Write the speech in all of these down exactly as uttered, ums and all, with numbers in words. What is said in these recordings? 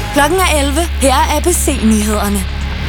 Klokken er elleve. Her er A B C-nyhederne.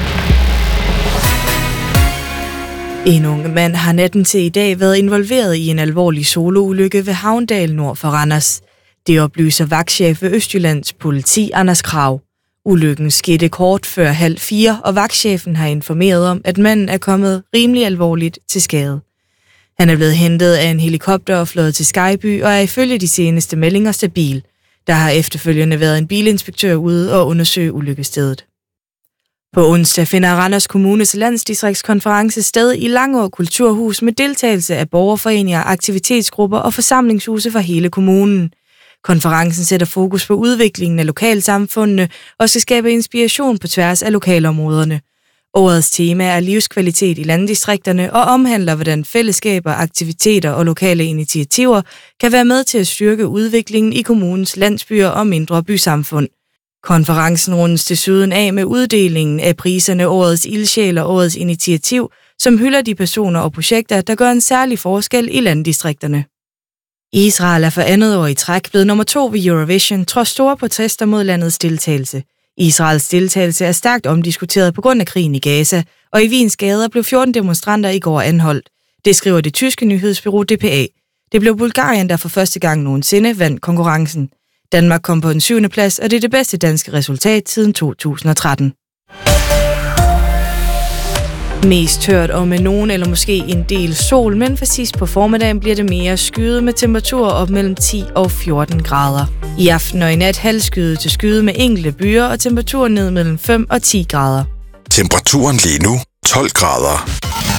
En ung mand har natten til i dag været involveret i en alvorlig soloulykke ved Havndal nord for Randers. Det oplyser vagtchef ved Østjyllands politi, Anders Krag. Ulykken skete kort før halv fire, og vagtchefen har informeret om, at manden er kommet rimelig alvorligt til skade. Han er blevet hentet af en helikopter og fløjet til Skyby, og er ifølge de seneste meldinger stabil. Der har efterfølgende været en bilinspektør ude og undersøge ulykkestedet. På onsdag finder Randers Kommunes landsdistriktskonference sted i Langå Kulturhus med deltagelse af borgerforeninger, aktivitetsgrupper og forsamlingshuse for hele kommunen. Konferencen sætter fokus på udviklingen af lokalsamfundene og skal skabe inspiration på tværs af lokalområderne. Årets tema er livskvalitet i landdistrikterne og omhandler, hvordan fællesskaber, aktiviteter og lokale initiativer kan være med til at styrke udviklingen i kommunens landsbyer og mindre bysamfund. Konferencen rundes desuden af med uddelingen af priserne Årets Ildsjæl og Årets Initiativ, som hylder de personer og projekter, der gør en særlig forskel i landdistrikterne. Israel er for andet år i træk blevet nummer to ved Eurovision, trods store protester mod landets deltagelse. Israels deltagelse er stærkt omdiskuteret på grund af krigen i Gaza, og i Wiens gader blev fjorten demonstranter i går anholdt. Det skriver det tyske nyhedsbureau D P A. Det blev Bulgarien, der for første gang nogensinde vandt konkurrencen. Danmark kom på en syvende plads, og det er det bedste danske resultat siden to tusind og tretten. Mest tørt og med nogen eller måske en del sol, men for sidst på formiddagen bliver det mere skyet med temperaturer op mellem ti og fjorten grader. I aften og i nat halvskyet til skyet med enkelte byer og temperaturer ned mellem fem og ti grader. Temperaturen lige nu tolv grader.